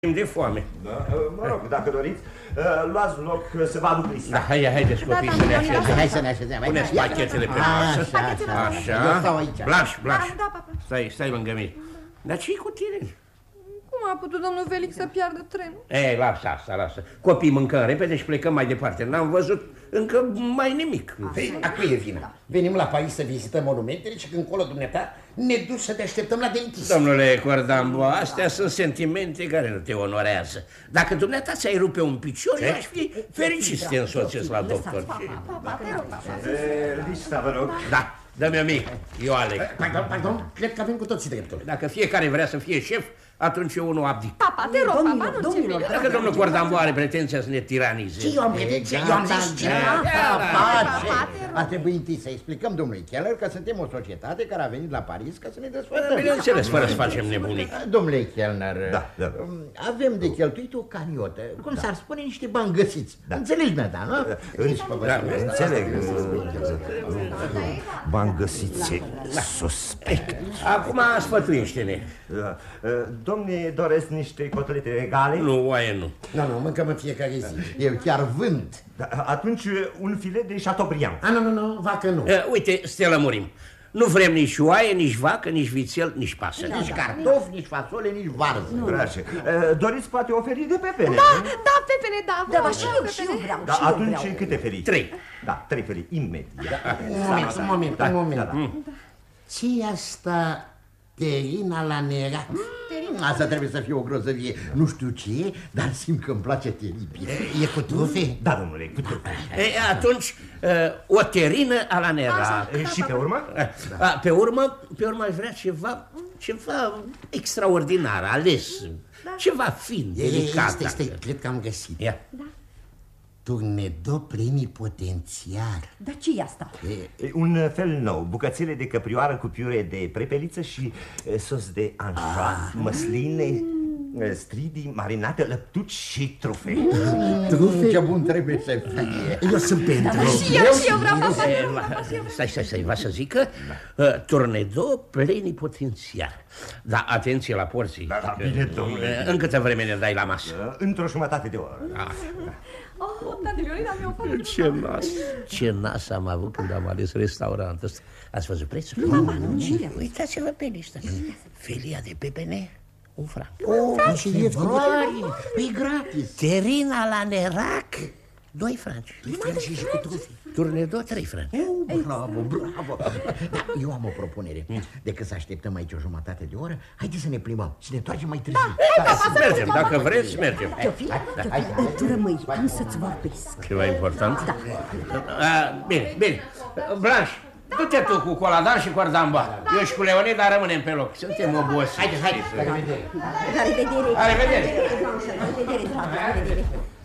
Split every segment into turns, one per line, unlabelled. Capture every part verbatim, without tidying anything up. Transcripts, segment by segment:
de foame.
Da, mă rog, dacă doriți, luați loc să vă aduc lista.
Da, hai, haideți copii să ne așezăm.
Hai să ne așezăm.
Puneți pachetele pe masă.
Așa,
așa.
Eu stau aici.
Blaș, Blaș.
Da, papa.
Stai, stai lângă mine. Dar ce-i cu tine?
Cum a putut domnul Felix să piardă trenul?
Ei, lasă asta, lasă. Copii, mâncăm repede și plecăm mai departe. N-am văzut încă mai nimic.
Păi, a cui e vina? Venim la Paris să vizităm monumentele și când colo dumneata ne duci să te așteptăm la dentist.
Domnule Cordambo, astea sunt sentimente care nu te onorează. Dacă dumneata ți-ai rupe un picior, eu aș fi fericit să te însoțesc la doctor.
Lista, vă rog.
Da, dă-mi-o mie, eu aleg.
Pardon, pardon, cred că avem cu toții dreptul.
Dacă fiecare vrea să fie șef, atunci eu unul abdic.
Papa, te rog, papa, nu ți
Dacă domnul Cordambo are pretenția să ne tiranize.
Ce eu am pretenție? Eu am zis ce? Ar trebui întâi să explicăm domnului Keller că suntem o societate care a venit la Paris ca să ne desfătăm.
Bineînțeles, fără să facem nebunii.
Domnule Kellner,
Da, da.
avem de cheltuit o caniotă, cum s-ar spune, niște bani găsiți. Înțelegi, da, nu?
Da, înțeleg. Bani găsiți, suspect.
Acum sfătuiește-ne.
Da. Domnii doresc niște cotlete regale?
Nu, oaie nu.
Nu, nu, mâncăm în fiecare zi. Eu chiar vând.
Da, atunci un filet de Chateaubriand.
A, nu, nu, nu, vacă nu.
Uh, uite, să te lămurim. Nu vrem nici oaie, nici vacă, nici vițel, nici pasăre.
Nici cartofi, nici fasole, nici varză.
Dragi, doriți poate o felie de pepene?
Da, da, pepene, da.
Da, și eu, și eu vreau,
Da,
și eu
atunci
vreau.
câte felii?
Trei.
Da, trei felii, imediat.
Un moment, un moment, un moment.
Da, da.
Ce-i asta terina la nerat? Asta trebuie să fie o grozăvie. Nu știu ce e, dar simt că îmi place teribil. E cu trufe?
Da, domnule, cu trufe.
E, atunci, uh, o terină a la nera.
Și pe urmă?
Uh, pe urmă, pe urmă aș vrea ceva, ceva extraordinar, ales. Ceva fin, delicat.
Este, este, cred că am găsit.
Ia.
Turnedo plenipotențiar.
Dar ce-i asta?
E,
E un fel nou, bucățele de căprioară cu piure de prepeliță și e, sos de anșoa, măsline, e, stridii, marinate, lăptuci și trufe.
trufe? Ce bun trebuie să fie. Eu sunt pentru.
Și eu, și eu vreau, papa.
E, Stai, stai, stai, va să zică uh, Turnedo plenipotențiar. Da, atenție la porții.
Da, da, bine, domnule.
În câtă vreme ne dai la masă?
Într-o jumătate de oră.
Ah.
Oh, tante Violina, mi-o fac.
Ce nas, ce nas am avut când am ales restaurantul ăsta. Ați văzut prețul?
Mama, nu, cine?
Uitați-vă pe listă. Filia de pepene, un franc.
Oh, și e ieftin. E gratis.
Terina la nerac, doi franci.
Doi franci și cu trufe.
Turnedo, trei franci.
Oh, bravo, bravo. Da, eu am o propunere. Decât să așteptăm aici o jumătate de oră, haideți să ne plimbăm, să ne întoarcem mai târziu.
Da, mergem, dacă vreți, mergem.
Teofil, Teofil, tu rămâi, am să-ți vorbesc.
Ceva important?
Da.
A, bine, bine. Blanș, du-te tu cu Coladan și Cordamba. Eu și cu Leonida rămânem pe loc. Suntem obosiți.
Haide, haide, la revedere.
La revedere.
La revedere.
La revedere, dragă, la revedere.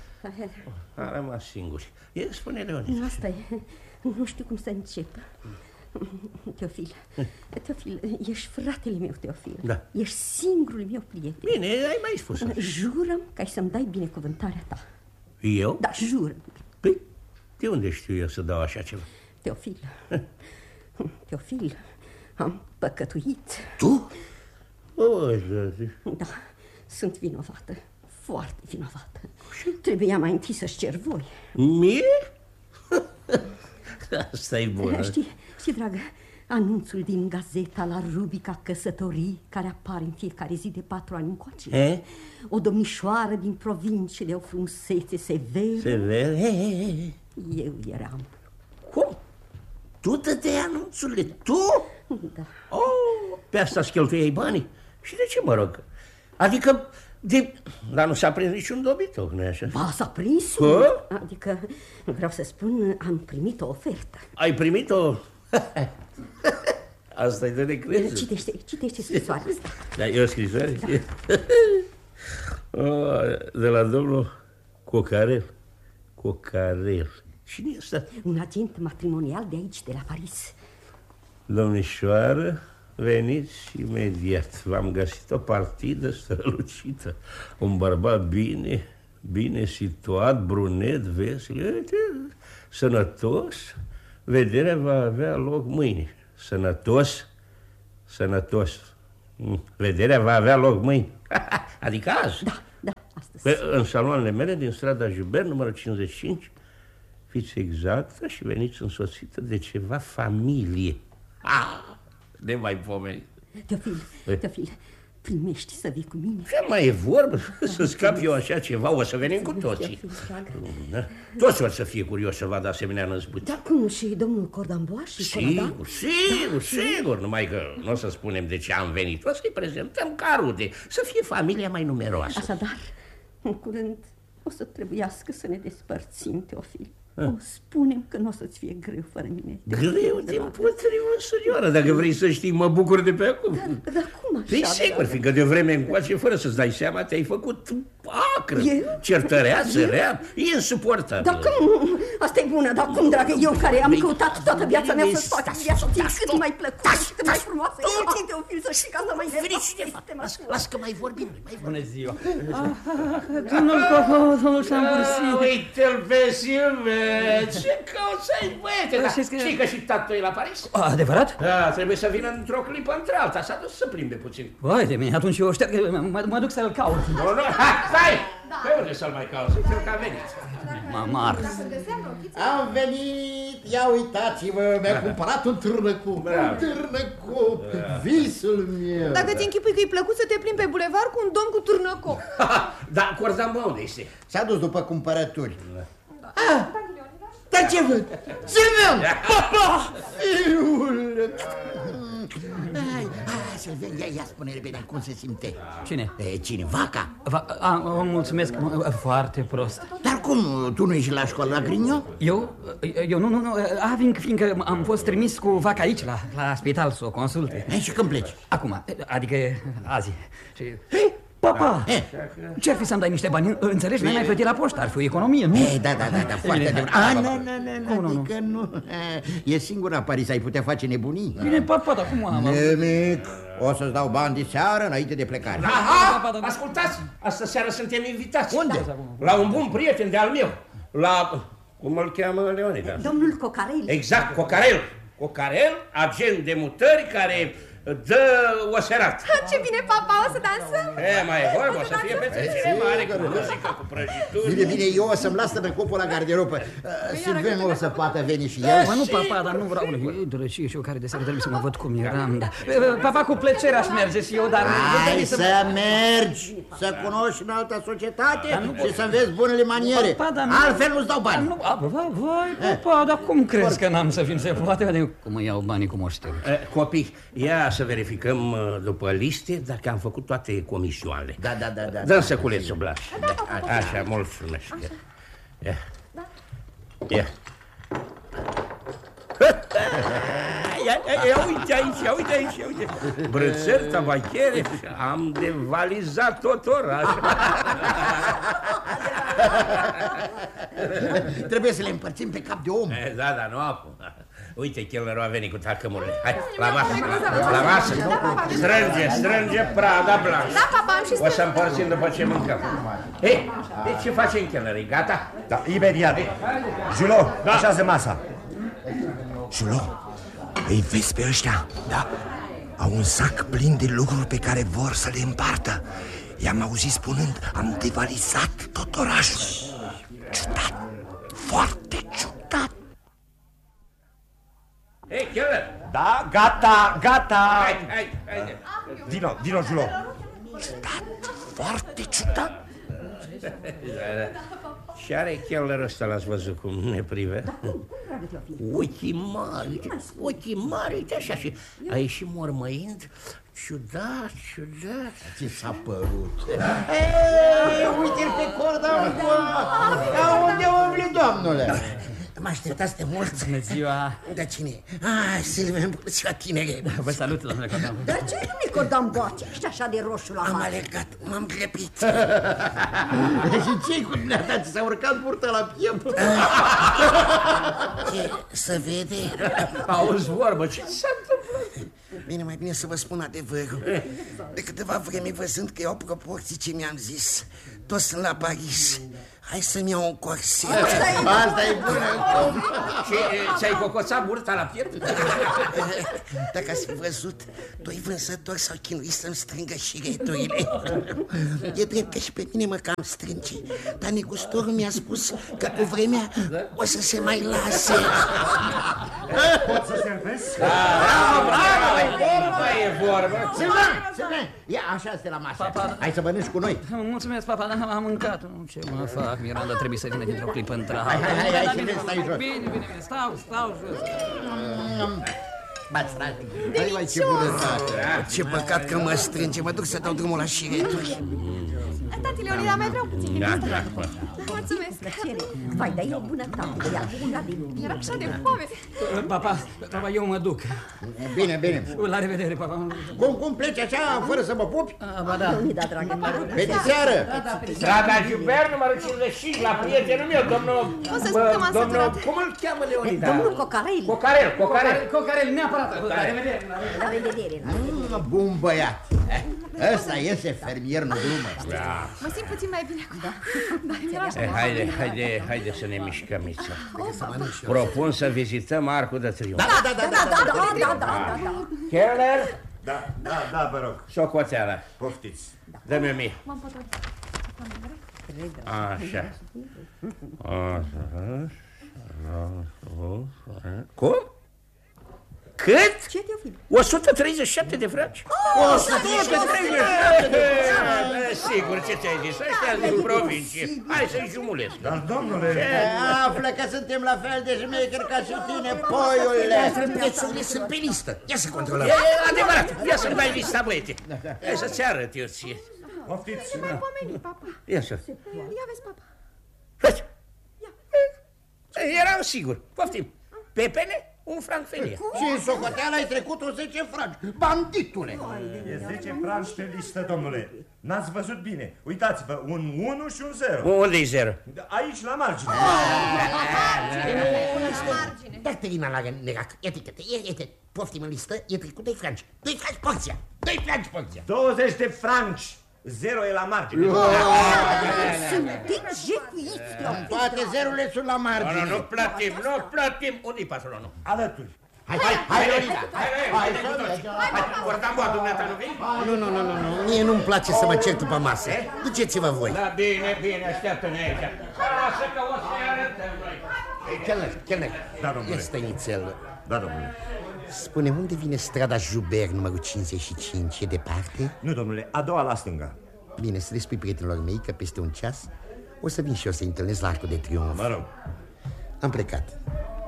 A rămas singuri. E, spune Leonida.
Asta e. Nu știu cum să încep. Teofil, Teofil, ești fratele meu, Teofil.
Da.
Ești singurul meu prieten.
Bine, ai mai spus.
Jură-mi că ai să-mi dai binecuvântarea ta.
Eu?
Da, jură.
Păi, de unde știu eu să dau așa ceva?
Teofil, Teofil, am păcătuit.
Tu? O,
Da, sunt vinovată, foarte vinovată. Trebuia mai întâi să-și cer voi.
mie? Asta e bună.
Știi, știi, dragă, anunțul din gazeta la Rubica Căsătorii, care apare în fiecare zi de patru ani încoace.
E?
O domnișoară din provincie de o frumusețe severă.
Sever? He, he, he.
Eu eram.
Cum? Tu dădeai anunțurile? Tu?
Da.
Oh, pe asta îți cheltuiei banii? Și de ce, mă rog? Adică, de... dar nu s-a prins niciun dobitoc, nu-i așa?
Ba, s-a prins?
Că?
Adică, vreau să spun, am primit o ofertă.
Ai primit-o? Asta-i de necrezut.
Citește, citește scrisoarea asta.
Da, e o scrisoare? Oh, de la domnul Cocarel. Cocarel. Cine e ăsta?
Un agent matrimonial de aici, de la Paris.
Domnișoară, veniți imediat. V-am găsit o partidă strălucită. Un bărbat bine, bine situat, brunet, vesel, sănătos. Vederea va avea loc mâine. Sănătos, sănătos. Vederea va avea loc mâine. Adică azi.
Da, da.
Pe, în saloanele mele din strada Jubert, numărul cincizeci și cinci, fiți exactă și veniți însoțită de ceva familie. Ah, de mai pomeni.
Teofil, Teofil, primești să vii cu mine?
Ce mai e vorbă? Să scap eu așa ceva, o să venim cu toții. Toți o să fie curios să vadă asemenea năzbuți.
Dar cum, și domnul Cordamboa și
Sigur, sigur, sigur, numai că nu o să spunem de ce am venit. O să-i prezentăm ca rude, să fie familia mai numeroasă.
Așadar, în curând o să trebuiască să ne despărțim, Teofil. O, spunem că nu o să-ți fie greu fără mine.
Greu dimpotrivă, surioară, dacă vrei să știi, mă bucur de pe acum.
Dar, dar cum așa?
Păi sigur, fiindcă de vreme încoace, fără să-ți dai seama, te-ai făcut acră,
Eu?
certăreață, rea, e insuportabil.
Dar cum? Asta e bună, dar cum, dragă, eu care am căutat toată viața mea să-ți fac viața cât mai plăcută și cât mai frumoasă. Eu, Teofil, să știi că asta mai
Las, las că mai vorbim.
Bună ziua. Domnul Coco, domnul Șambursi.
Uite-l pe Silve, ce cauți ai, băiete, dar știi că și tatăl e la Paris?
Adevărat?
Da, trebuie să vină într-o clipă într-alta, s-a dus să plimbe puțin.
Vai de mine, atunci eu șterg, mă, mă duc să-l caut.
Nu, nu, hai, stai! Pe unde să-l mai cauți? Uite-l că a venit.
Mamar.
Am venit, ia uitați-vă, mi-a cumpărat un târnăcup, un târnăcup, visul meu.
Dacă ți închipui că-i plăcut să te plimbi pe bulevard cu un domn cu târnăcop.
Da, Cordamboa unde este?
S-a dus după cumpărături. Ah, dar ce văd? Silviu! Papa! Fiul! Hai, hai, Silviu, ia, ia spune repede cum se simte.
Cine?
E, cine? Vaca?
Va, a, o, mulțumesc, foarte prost.
Dar cum, tu nu ești la școală la Grigno?
Eu? Eu nu, nu, nu, a, fiindcă, fiindcă am fost trimis cu vaca aici, la, la spital, să o consulte.
E, și când pleci?
Acum, adică azi. Și... Papa,
Eh.
ce-ar fi să-mi dai niște bani? Înțelegi? N-ai mai plătit la poștă, ar fi o economie, nu?
E, da, da, da, da, foarte de... Ah, nu, nu, nu,
nu, nu.
adică nu. E singura Paris, ai putea face nebunii.
Bine, papa, dar cum am...
Nimic, o să-ți dau bani de seară înainte de plecare.
Aha, ascultați, astă seară suntem invitați.
Unde?
La un bun prieten de-al meu, la... Cum îl cheamă Leonida?
Domnul Cocarel.
Exact, Cocarel. Cocarel, agent de mutări care dă oserat.
Ce bine, papa, o să dansăm?
E, mai e vorba, o să fie petrecere mare, cu muzică, cu prăjituri.
Bine, bine, eu o să-mi las tănăcopul la garderobă. Silviu nu o să poată veni și el.
Mă, nu, papa, dar nu vreau. E drăcie și eu care de seară trebuie să mă văd cum eram. Da. Papa, cu plăcere aș merge și eu, dar...
Hai să mergi, să cunoști în alta societate și să înveți bunele maniere. Altfel nu-ți dau bani.
Vai, vai, papa, dar cum crezi că n-am să fim? Se poate cum îmi iau banii cu moșteri.
Copii, ia să verificăm după liste dacă am făcut toate comisioanele.
Da, da, da, da.
Dă-mi săculețul, Blaș. Așa, mult frumos. Ia. Ia. Ia, ia, uite aici, ia, uite aici, ia, uite. Brățări, tabachere, am devalizat tot orașul.
Trebuie să le împărțim pe cap de om.
Da, da, nu acum. Uite, chelnerul a venit cu tacămurile. Hai, la masă, la, la masă. Strânge, strânge prada blanșă.
Da, papa, am și
O să împărțim după ce mâncăm. Ei, deci ce facem, chelner? E gata?
Da, imediat. Julo,
Da.
așează masa.
Julo, îi vezi pe ăștia? Da. Au un sac plin de lucruri pe care vor să le împartă. I-am auzit spunând, am devalizat tot orașul. Ciudat, foarte ciudat.
Ei, chelner!
Da, gata, gata.
Hai, hai, hai.
Dino, Dino, Julo.
Ciudat, foarte ciudat.
Și are chelnerul ăsta, l-ați văzut cum ne prive? Ochii mari, uite, ochii mari, uite așa, și a ieșit mormăind. Ciudat, ciudat.
Ce s-a părut? Ei, uite-l pe Cordamboa! Dar unde umbli, domnule? Mă așteptați de mult.
Bună ziua.
Dar cine? Ah, Silviu, bună ziua, tinere.
Vă salut, domnule Cordamboa.
Dar ce nu-mi Cordamboa? Ce ești așa de roșu la
Am
față?
alergat, m-am clepit. Și ce-i cu dumneata? Ți s-a urcat burta la piept? Ce, să vede?
Auzi vorbă, ce s-a întâmplat?
Bine, mai bine să vă spun adevărul. De câteva vreme, văzând că iau proporții ce mi-am zis, toți sunt la Paris.
Hai să-mi iau un corset.
Asta e bună.
Ce, ți-ai cocoțat burta la piept?
Dacă ați fi văzut, doi vânzători s-au chinuit să-mi strângă șireturile. E drept că și pe mine mă cam strânge, dar negustorul mi-a spus că cu vremea o să se mai lase.
Pot să servesc?
Bravo, bravo, e vorba, e vorba.
Silvan, Silvan, ia așa este la masă.
Papa.
Hai să mănânci cu noi.
Mulțumesc, papa, dar am mâncat. Ce mă fac? Miranda trebuie să vină dintr-o clipă într-alta.
Hai, hai, hai, hai,
Da,
Silvan,
bine,
stai jos.
Bine, bine, bine, stau, stau jos.
Bați, frate. Hai, mai ce bunătate.
Ce păcat că mă strânge, mă duc să dau drumul la șireturi.
Tati Leonida, mai vreau puțin.
Da, da.
Mulțumesc.
Vai, dar e bunătate, e bună de...
Era așa de foame.
Papa, papa, eu mă duc.
Bine, bine.
La revedere, papa.
Cum, cum pleci așa, fără să mă pupi?
Ba da.
Leonida, dragă mea.
Pe seară.
Strada Jubert, numărul cincizeci și cinci, la prietenul meu, domnul...
O să spun că m-am
domnul,
săturat.
cum îl cheamă Leonida?
Domnul Cocarel.
Cocarel, Cocarel.
Cocarel, neapărat. La revedere.
La revedere, la revedere.
Bun băiat. Ăsta iese fermier, nu glumă.
Mă simt puțin mai bine acum. Da, era așa.
Eh, haide, haide, haide să ne mișcăm, Mița. Propun să vizităm Arcul de Triunf.
Da, da, da,
Da, da, da, da, da, da.
Keller,
Da, da, da, vă rog.
socoteala.
Poftiți.
Dă-mi-o mie.
M-am potolit.
Așa. Cum? Cât?
Ce, Teofil?
o sută treizeci și șapte de franci? o sută treizeci și șapte de franci! Sigur, ce ți-ai zis? Ăștia din provincie. Hai să-i jumulesc.
Dar, domnule...
Află că suntem la fel de șmecheri ca și tine, poiule.
Prețurile sunt pe listă. Ia să controlăm.
E adevărat. Ia să-mi dai lista, băiete. Ia să-ți arăt eu ție.
Poftiți.
Mai pomeni, papa.
Ia să.
Ia vezi, papa.
Faci. Eram sigur. Poftim. Pepene? Un franc felie.
Și în socoteală ai trecut o zece franci. Banditule!
E zece franci pe listă, domnule. N-ați văzut bine. Uitați-vă, un unu și un zero.
Unde-i zero?
Aici, la margine.
Dar terina la nerac. Iată-te, iată, poftim în listă, e trecut doi franci. Doi franci porția. Doi franci porția.
douăzeci de franci. Zero e la margine.
Sunteți jefuiți, Teofil.
Toate zerurile sunt la
Nu, nu,
margine.
nu plătim, nu plătim. Unde-i patronul?
Alături.
Hai, hai, hai, Leonida.
Hai, hai, hai, hai, Ordamboa, dumneata, nu vii?
Nu, nu, nu, nu, nu. Mie nu-mi place să mă cer după masă. Duceți-vă voi.
Da, bine, bine, așteaptă-ne aici. Lasă că o să-i arătăm noi.
Chelner, Chelner.
Da, domnule.
Este nițel.
Da, domnule.
Spune, unde vine strada Jubert, numărul cincizeci și cinci? E departe?
Nu, domnule, a doua la stânga.
Bine, să le spui prietenilor mei că peste un ceas o să vin și eu să-i întâlnesc la Arcul de Triunf.
Mă rog.
Am plecat.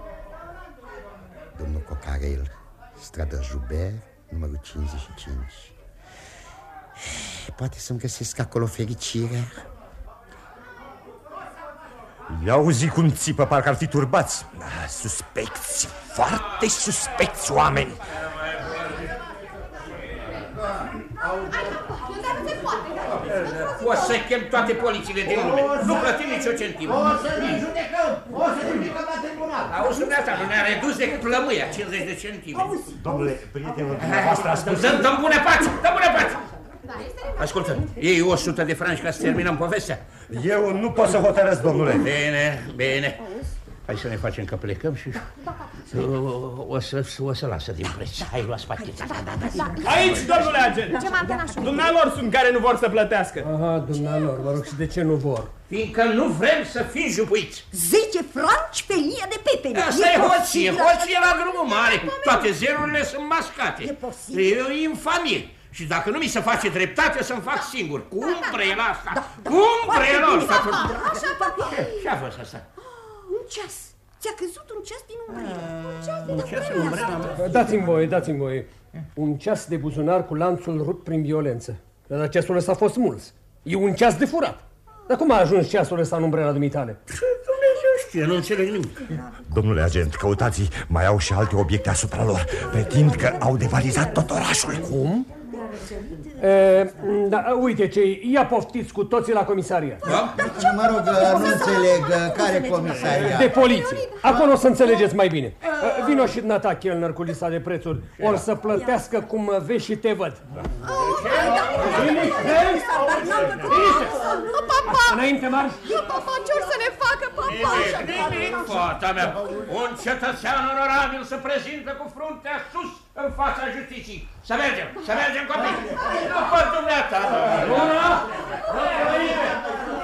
Domnul Cocarel, strada Jubert, numărul cincizeci și cinci. Poate să-mi găsesc acolo fericirea.
I-a auzit cum țipă, parcă ar fi turbați. Ah, suspecți, foarte suspecți oameni.
O să chem toate polițiile din lume. Nu plătim nicio centimă.
O să ne judecăm. O să ne judecăm la tribunal.
Auzi, dumneata, nu ne-a redus decât lămâia, cincizeci de centime.
Domnule, prietenul dumneavoastră a spus...
Dăm, dăm bună pace, dăm bună pace. Ascultă, iei o sută de franci ca să terminăm povestea.
Eu nu pot să hotărăsc, domnule.
Bine, bine. Hai să ne facem că plecăm și o, o, să, o să lasă din preț. Hai, luați pacheta.
Aici, domnule agent!
Ce m-am
Dumnealor sunt care nu vor să plătească.
Aha, dumnealor, vă rog, și de ce nu vor?
Fiindcă nu vrem să fim jupuiți.
Zece franci pe lie de pepene.
Asta e hoție, hoție la drumul mare. Toate zerurile sunt mascate.
E posibil.
E o infamie. Și dacă nu mi se face dreptate, să-mi fac singur. Cum vrei la asta? Cum vrei la asta? Ce-a fost asta?
Un ceas. Ți-a căzut un ceas din umbrelă. Un ceas din
Un ceas din umbrelă?
Dați-mi voie, dați-mi voie. Un ceas de buzunar cu lanțul rupt prin violență. Dar ceasul ăsta a fost smuls. E un ceas de furat. Dar cum a ajuns ceasul ăsta în umbrela dumitale?
Dumnezeu știe, nu înțeleg nimic.
Domnule agent, căutații mai au și alte obiecte asupra lor. Pretind că au devalizat tot orașul.
Cum? E, da, uite ce, ia poftiți cu toții la comisariat.
Da?
Mă rog, nu înțeleg care comisaria.
De poliție. Acolo o să înțelegeți mai bine. Vino și dumneata, Chelner, cu lista de prețuri. Or să plătească cum vezi și te văd.
Nu, papa!
Înainte, marș!
Papa, ce or să ne facă, papa?
Nimic, nimic, fata mea. Un cetățean onorabil se prezintă cu fruntea sus în fața justiției. Să mergem, să mergem, copii. După dumneata.
Una!